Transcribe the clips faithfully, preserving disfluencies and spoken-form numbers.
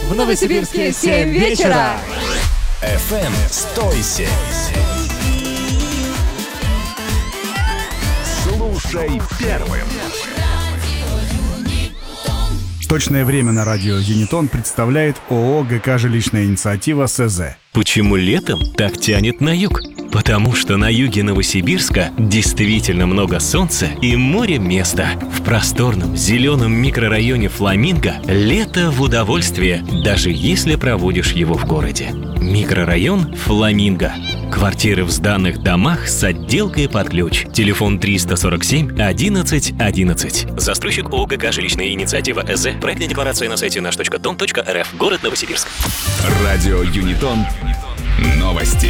В Новосибирске семь вечера. эф эм сто семь. Слушай первым. Точное время на радио «Юнитон» представляет ООО «ГК Жилищная инициатива» СЗ. Почему летом так тянет на юг? Потому что на юге Новосибирска действительно много солнца и море места. В просторном зеленом микрорайоне Фламинго лето в удовольствие, даже если проводишь его в городе. Микрорайон Фламинго. Квартиры в сданных домах с отделкой под ключ. Телефон триста сорок семь одиннадцать одиннадцать. Застройщик ООО «ГК Жилищная инициатива» СЗ. Проектная декларация на сайте наш точка дом точка эр эф. Город Новосибирск. Радио «Юнитон». Новости.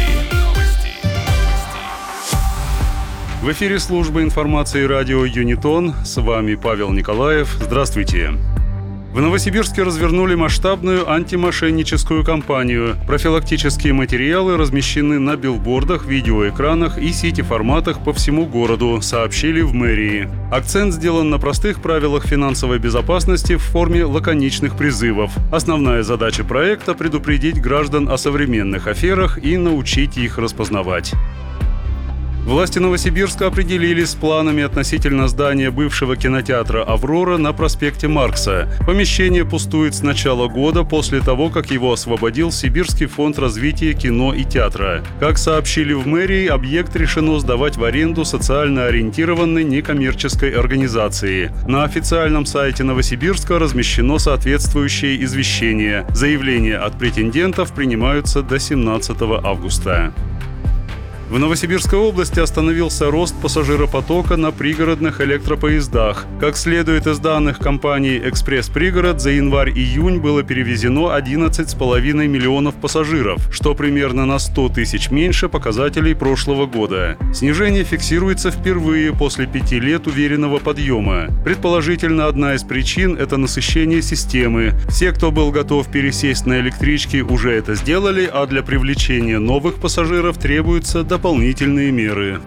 В эфире служба информации радио «Юнитон». С вами Павел Николаев. Здравствуйте. В Новосибирске развернули масштабную антимошенническую кампанию. Профилактические материалы размещены на билбордах, видеоэкранах и сити-форматах по всему городу, сообщили в мэрии. Акцент сделан на простых правилах финансовой безопасности в форме лаконичных призывов. Основная задача проекта – предупредить граждан о современных аферах и научить их распознавать. Власти Новосибирска определились с планами относительно здания бывшего кинотеатра «Аврора» на проспекте Маркса. Помещение пустует с начала года после того, как его освободил Сибирский фонд развития кино и театра. Как сообщили в мэрии, объект решено сдавать в аренду социально ориентированной некоммерческой организации. На официальном сайте Новосибирска размещено соответствующее извещение. Заявления от претендентов принимаются до семнадцатого августа. В Новосибирской области остановился рост пассажиропотока на пригородных электропоездах. Как следует из данных компании «Экспресс-Пригород», за январь-июнь было перевезено одиннадцать с половиной миллионов пассажиров, что примерно на сто тысяч меньше показателей прошлого года. Снижение фиксируется впервые после пяти лет уверенного подъема. Предположительно, одна из причин – это насыщение системы. Все, кто был готов пересесть на электрички, уже это сделали, а для привлечения новых пассажиров требуется дополнительные меры.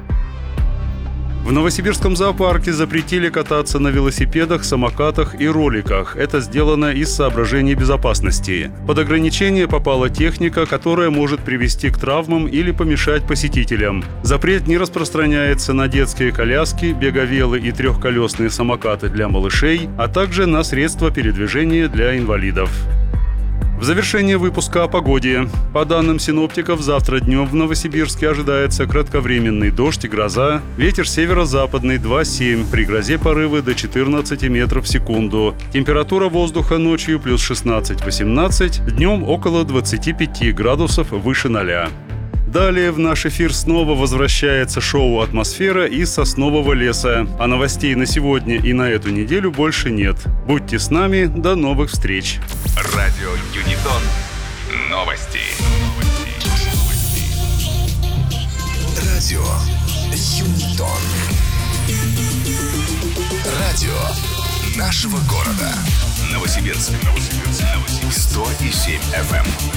В Новосибирском зоопарке запретили кататься на велосипедах, самокатах и роликах. Это сделано из соображений безопасности. Под ограничение попала техника, которая может привести к травмам или помешать посетителям. Запрет не распространяется на детские коляски, беговелы и трехколесные самокаты для малышей, а также на средства передвижения для инвалидов. В завершение выпуска о погоде. По данным синоптиков, завтра днем в Новосибирске ожидается кратковременный дождь и гроза. Ветер северо-западный два семь, при грозе порывы до четырнадцати метров в секунду. Температура воздуха ночью плюс шестнадцать-восемнадцать, днем около двадцати пяти градусов выше ноля. Далее в наш эфир снова возвращается шоу «Атмосфера» из Соснового леса. А новостей на сегодня и на эту неделю больше нет. Будьте с нами, до новых встреч. Радио «Юнитон». Новости. Радио «Юнитон». Радио нашего города. Новосибирск. Новосибирск. сто семь эф эм.